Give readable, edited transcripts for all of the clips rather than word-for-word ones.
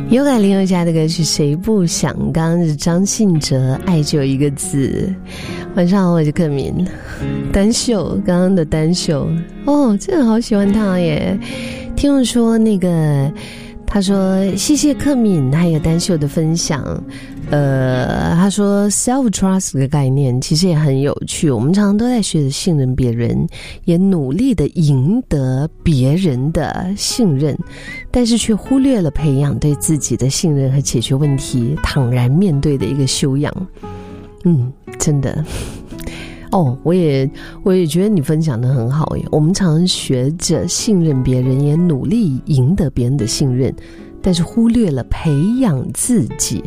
有感林宥嘉的歌曲谁不想，刚刚是张信哲爱就一个字。晚上好，我是克敏。单秀，刚刚的单秀哦，真的好喜欢他耶。听我说那个他说谢谢克敏还有单秀的分享。他说 self trust 的概念其实也很有趣，我们常常都在学着信任别人，也努力的赢得别人的信任，但是却忽略了培养对自己的信任和解决问题坦然面对的一个修养。真的哦，我也觉得你分享的很好耶。我们常常学着信任别人，也努力赢得别人的信任，但是忽略了培养自己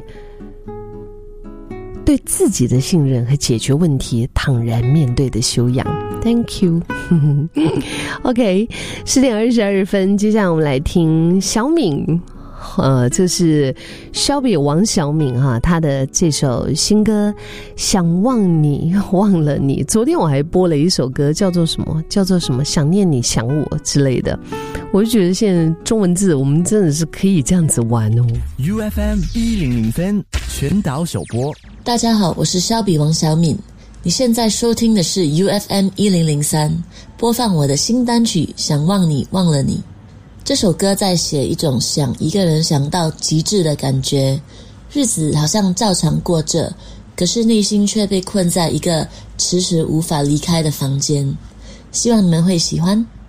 对自己的信任和解决问题坦然面对的修养。 Thank you OK 10点22分，接下来我们来听小敏，这是萧比王小敏哈，他的这首新歌想忘你忘了你。昨天我还播了一首歌叫做什么想念你想我之类的，我就觉得现在中文字我们真的是可以这样子玩哦。 UFM 1003全岛首播。 大家好，我是萧比王小敏，你现在收听的是 UFM 1003，播放我的新单曲想忘你忘了你。这首歌在写一种想一个人想到极致的感觉，日子好像照常过着，可是内心却被困在一个迟迟无法离开的房间。希望你们会喜欢。